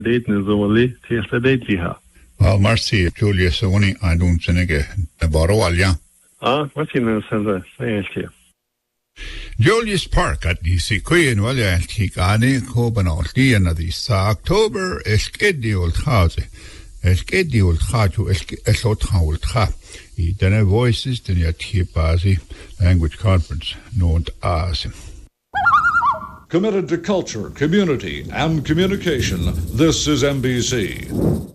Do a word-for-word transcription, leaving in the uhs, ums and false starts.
Date na zoli, tiesla date liha. Well, merci, Julius, so when I don't sinige, the boro alya. Ah, what's in the sense? Say Julius Park at the Sequoia and Walla Kikani, Cobanalti, and the October, Eskedio Haze, Eskedio Hatu, Esot Ha. He then voices to the Tipazi language conference known as. Committed to culture, community, and communication, this is M B C.